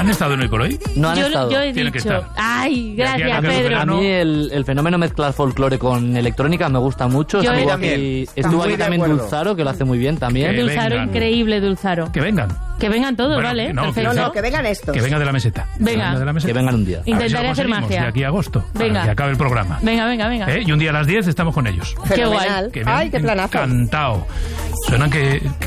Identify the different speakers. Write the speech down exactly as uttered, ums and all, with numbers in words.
Speaker 1: ¿Han estado en Hoy por Hoy?
Speaker 2: No han
Speaker 3: yo,
Speaker 2: estado.
Speaker 3: yo he
Speaker 1: Tienen que
Speaker 3: dicho.
Speaker 1: estar.
Speaker 3: Ay,
Speaker 1: De aquí a
Speaker 3: gracias,
Speaker 1: que acabe el
Speaker 3: Pedro.
Speaker 2: A
Speaker 1: verano.
Speaker 2: mí el, el fenómeno mezclar folclore con electrónica me gusta mucho.
Speaker 3: Yo
Speaker 2: estuvo
Speaker 3: también.
Speaker 2: aquí,
Speaker 4: Estoy
Speaker 2: estuvo
Speaker 4: muy
Speaker 2: aquí
Speaker 4: de
Speaker 2: también
Speaker 4: acuerdo.
Speaker 2: Dulzaro, que lo hace muy bien también.
Speaker 1: Que
Speaker 3: Dulzaro,
Speaker 1: vengan.
Speaker 3: increíble, Dulzaro.
Speaker 1: Que vengan.
Speaker 3: Que vengan todos,
Speaker 1: Bueno,
Speaker 3: ¿vale?
Speaker 1: no,
Speaker 3: Perfecto.
Speaker 4: No, no, que vengan estos.
Speaker 1: Que venga de la meseta.
Speaker 3: Venga.
Speaker 1: de la meseta.
Speaker 2: Que vengan un día.
Speaker 1: A ver si lo
Speaker 3: Intentaré hacer
Speaker 1: conseguimos
Speaker 3: magia.
Speaker 1: de aquí a agosto.
Speaker 3: Venga.
Speaker 1: Para que acabe el programa.
Speaker 3: Venga, venga, venga.
Speaker 1: ¿Eh? Y un día a las diez estamos con ellos.
Speaker 3: Qué guay.
Speaker 4: Fenomenal.
Speaker 1: Que me
Speaker 4: Ay,
Speaker 1: han
Speaker 4: qué planazo.
Speaker 1: encantado. Suenan que,